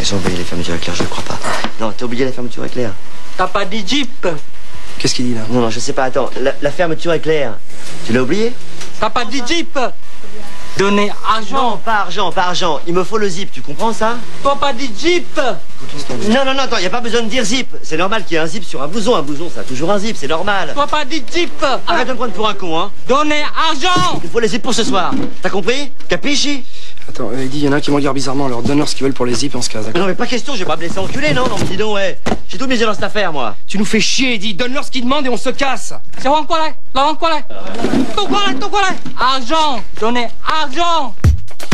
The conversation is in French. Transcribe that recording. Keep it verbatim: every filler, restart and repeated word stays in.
Ils ont oublié les fermetures éclair, je ne crois pas. Non, t'as oublié la fermeture éclair. T'as pas dit Jeep? Qu'est-ce qu'il dit là? Non, non, je sais pas, attends. La, la fermeture éclair, tu l'as oublié? T'as pas dit Jeep? Donner argent. Non, pas argent, pas argent. Il me faut le zip, tu comprends ça? T'as pas dit Jeep? Non, non, non, attends, y a pas besoin de dire zip. C'est normal qu'il y ait un zip sur un blouson. Un blouson, ça a toujours un zip, c'est normal. T'as pas dit Jeep? Arrête de me prendre pour un con, hein. Donner argent. Il faut les zips pour ce soir. T'as compris? Capisci? Attends, il dit, il y en a un qui me regarde bizarrement, alors donne-leur ce qu'ils veulent pour les zips et on se casse, d'accord? Non, mais pas question, je vais pas me laisser enculer, non? Non, dis donc, ouais. J'ai tout misé dans cette affaire, moi. Tu nous fais chier, Eddie, donne-leur ce qu'ils demandent et on se casse. C'est quoi là? Là, quoi là? Tout quoi là? Tout quoi là? Argent. Donner argent.